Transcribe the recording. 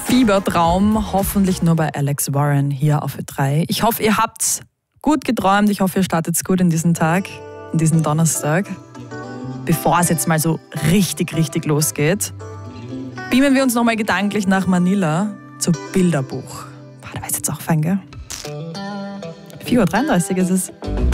Fiebertraum, hoffentlich nur bei Alex Warren hier auf Ö3. Ich hoffe, ihr habt gut geträumt. Ich hoffe, ihr startet gut in diesen Tag, in diesen Donnerstag. Bevor es jetzt mal so richtig losgeht, beamen wir uns nochmal gedanklich nach Manila zu Bilderbuch. Boah, da war es jetzt auch fein, gell? 4:33 Uhr ist es.